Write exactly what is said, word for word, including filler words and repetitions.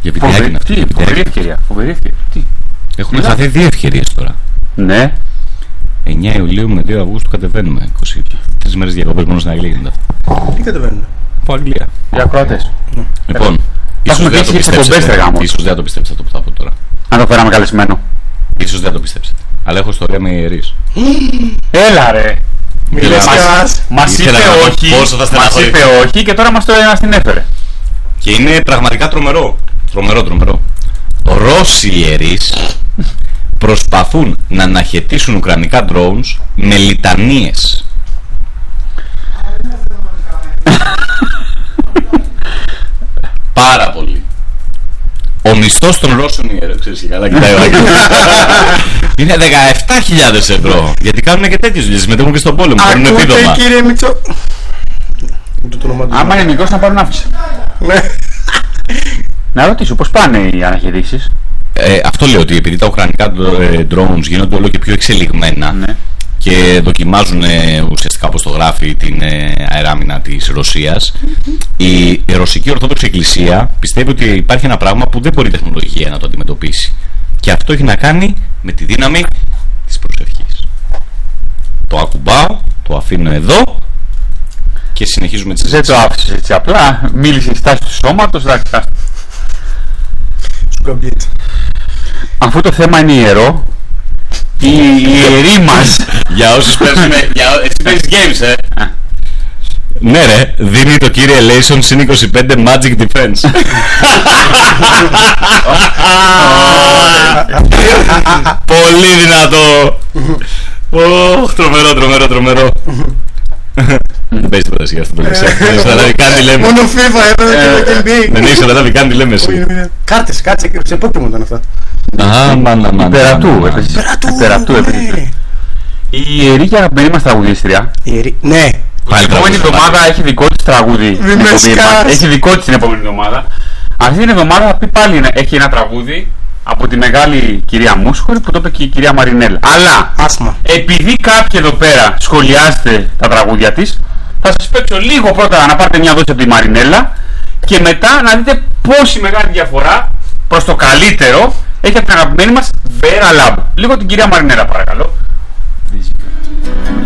Για βιντεάκι. Τι, φοβερή ευκαιρία. Φοβερή ευκαιρία. Τι. Έχουμε χαθεί δύο ευκαιρίες τώρα. Ναι. εννιά Ιουλίου με δύο Αυγούστου κατεβαίνουμε. είκοσι τρεις μέρες διακοπές μόνο στην Αγγλία γίνεται αυτό. Τι κατεβαίνουμε? Από Αγγλία. Για ακροατές. Λοιπόν, Θα έχουμε ίσως δεν κλείσει το και εκπομπές, ρε γάμο. πιστέψετε. Ίσως δεν το πιστέψετε αυτό που θα πω τώρα. Αν το φέραμε καλεσμένο. Ίσως δεν το πιστέψετε. Αλλά έχω ιστορία με ιερείς. Έλα ρε. Μιλές Μας- για μας. Μας είπε Ήθελα να δω όχι. πόσο θα Μας στεναχωρηθεί. είπε όχι και τώρα μας το μας την έφερε. Και είναι πραγματικά τρομερό. Τρομερό, τρομερό. Ρώσοι ιερείς προσπαθούν να αναχαιτήσουν ουκρανικά drones με λιτανίες. Πάρα πολύ. Ο μισθός των Ρώσων ιερών, ξέρεις και καλά, κοιτάει ο Άκης. Είναι δεκαεπτά χιλιάδες ευρώ. Γιατί κάνουν και τέτοιες δουλειές, συμμετέχουν και στον πόλεμο, παίρνουν επίδομα. Ακούτε κύριε Μητσο... Ούτε το όνομα του. Άμα είναι μικρός να πάρουν άφηση. Ναι. Να ρωτήσω πώς πάνε οι αναχαιτήσεις. Ε, αυτό λέω ότι επειδή τα ουκρανικά ε, drones γίνονται όλο και πιο εξελιγμένα, Ναι. και δοκιμάζουν ε, ουσιαστικά, όπως το γράφει, την ε, αεράμινα της Ρωσίας, η, η Ρωσική Ορθόδοξη Εκκλησία πιστεύει ότι υπάρχει ένα πράγμα που δεν μπορεί η τεχνολογία να το αντιμετωπίσει. Και αυτό έχει να κάνει με τη δύναμη της προσευχής. Το ακουμπάω, το αφήνω εδώ και συνεχίζουμε τις Δεν το συζήτηση. άφησες έτσι απλά. Μίλησε η στάση του σώματος. εντάξει, τα- Σου καμπιέτ. Αφού το θέμα είναι ιερό, οι ιεροί μας. Για όσους παίζουν, για, ό- εσύ παίζεις games, ε. Ναι ρε, δίνει το κύριε Elation συν είκοσι πέντε Magic Defense. Πολύ δυνατό. Ωχ, τρομερό, τρομερό, τρομερό. Δεν παίζει τίποτα εσύ αυτό το λες. Δεν είσαι καταλάβει καν τι λέμε. Μόνο FIFA έπαιζε και το εν μπι έι. Δεν έχεις καταλάβει καν τι λέμε εσύ. Κάρτες, κάτσε, σε Pokemon ήταν αυτά. Α, μάνα, μάνα. Υπερατού, μάνα. έπαιζε. Υπερατού, Υπερατού, ναι. έπαιζε. Η ιερή και αγαπημένη μας τραγουδίστρια. Ιερή- Ναι. Πάλι Την επόμενη τραγούδι, εβδομάδα πάλι. έχει δικό της τραγούδι. Μη Την με επόμενη- σκάς. Έχει δικό της την επόμενη εβδομάδα. Αυτή την εβδομάδα θα πει πάλι ένα- έχει ένα τραγούδι από τη μεγάλη κυρία Μούσχορη που το είπε και η κυρία Μαρινέλα. Αλλά Άσμα. επειδή κάποιοι εδώ πέρα σχολιάζετε τα τραγούδια της, θα σας παίξω λίγο πρώτα να πάρετε μια δόση από τη Μαρινέλα και μετά να δείτε πόση μεγάλη διαφορά προς το καλύτερο έχει από την αγαπημένη μας Vera Lab. Λίγο την κυρία Μαρινέλα παρακαλώ.